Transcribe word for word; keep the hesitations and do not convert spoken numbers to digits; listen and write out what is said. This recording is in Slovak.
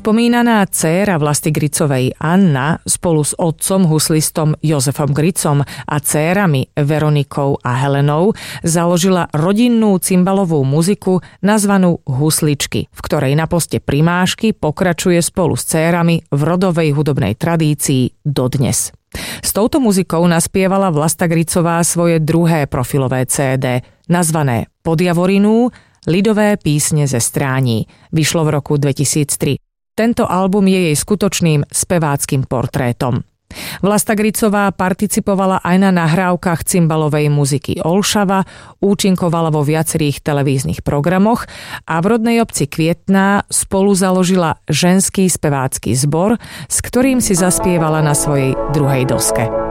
Spomínaná dcéra Vlasty Gricovej Anna spolu s otcom huslistom Jozefom Gricom a dcérami Veronikou a Helenou založila rodinnú cymbalovú muziku nazvanú Husličky, v ktorej na poste primášky pokračuje spolu s dcérami v rodovej hudobnej tradícii dodnes. S touto muzikou naspievala Vlasta Gricová svoje druhé profilové cé dé, nazvané Podjavorinú, ľudové písne ze Strání. Vyšlo v roku dvetisíctri. Tento album je jej skutočným speváckym portrétom. Vlasta Gricová participovala aj na nahrávkach cymbalovej muziky Olšava, účinkovala vo viacerých televíznych programoch a v rodnej obci Kvietná spolu založila ženský spevácky zbor, s ktorým si zaspievala na svojej druhej doske.